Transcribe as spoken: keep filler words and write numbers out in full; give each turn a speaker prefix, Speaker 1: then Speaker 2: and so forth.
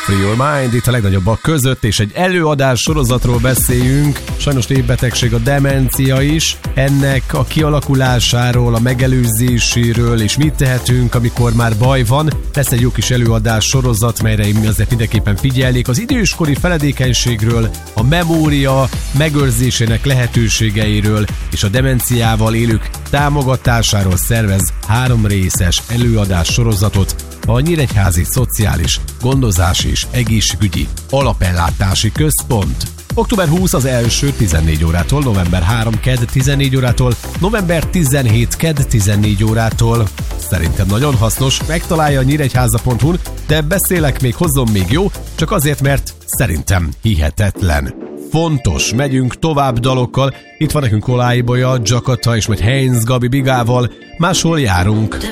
Speaker 1: Free Your Mind, itt a legnagyobbak között, és egy előadás sorozatról beszéljünk. Sajnos névbetegség a demencia is. Ennek a kialakulásáról, a megelőzéséről, és mit tehetünk, amikor már baj van. Lesz egy jó kis előadás sorozat, melyre én azért mindenképpen figyelnék. Az időskori feledékenységről, a memória megőrzésének lehetőségeiről, és a demenciával élők támogatásáról szervez három részes előadás sorozatot a Nyíregyházi Szociális Gondozási és Egészségügyi Alapellátási Központ. október huszadika az első tizennégy órától, november harmadika kedd tizennégy órától, november tizenhetedike kedd tizennégy órától. Szerintem nagyon hasznos, megtalálja a nyíregyháza pont hu-n, de beszélek még, hozzon még, jó? Csak azért, mert szerintem hihetetlen. Fontos, megyünk tovább dalokkal. Itt van nekünk Olá Ibolya, Dzsakata és majd Heinz Gabi Bigával. Máshol járunk.